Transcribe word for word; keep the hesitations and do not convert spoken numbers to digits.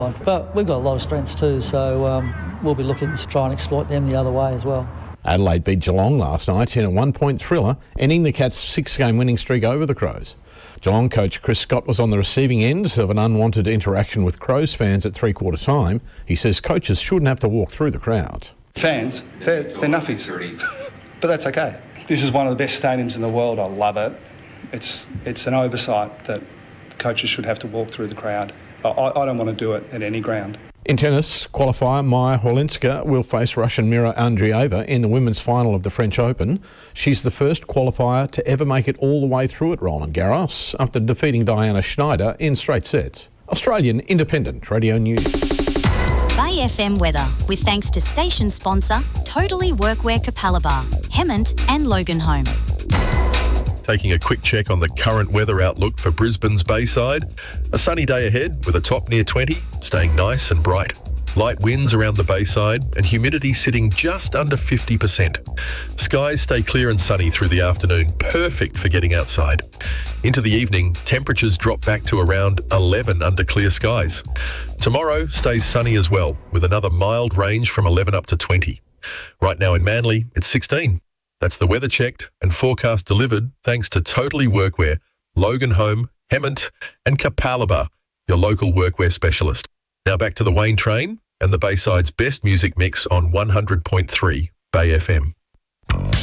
But we've got a lot of strengths too, so um, we'll be looking to try and exploit them the other way as well. Adelaide beat Geelong last night in a one-point thriller, ending the Cats' six-game winning streak over the Crows. Geelong coach Chris Scott was on the receiving end of an unwanted interaction with Crows fans at three-quarter time. He says coaches shouldn't have to walk through the crowd. Fans, they're, they're nuffies, but that's okay. This is one of the best stadiums in the world. I love it. It's it's an oversight that coaches should have to walk through the crowd. I, I don't want to do it at any ground. In tennis, qualifier Maya Horlinska will face Russian Mira Andreeva in the women's final of the French Open. She's the first qualifier to ever make it all the way through at Roland Garros after defeating Diana Schneider in straight sets. Australian Independent Radio News. Bay F M weather, with thanks to station sponsor Totally Workwear Capalaba, Hemmant and Loganholme. Taking a quick check on the current weather outlook for Brisbane's Bayside. A sunny day ahead with a top near twenty, staying nice and bright. Light winds around the Bayside and humidity sitting just under fifty percent. Skies stay clear and sunny through the afternoon, perfect for getting outside. Into the evening, temperatures drop back to around eleven under clear skies. Tomorrow stays sunny as well, with another mild range from eleven up to twenty. Right now in Manly, it's sixteen. That's the weather checked and forecast delivered thanks to Totally Workwear, Loganholme, Hemmant and Capalaba, your local workwear specialist. Now back to the Wayne Train and the Bayside's best music mix on one hundred point three Bay F M.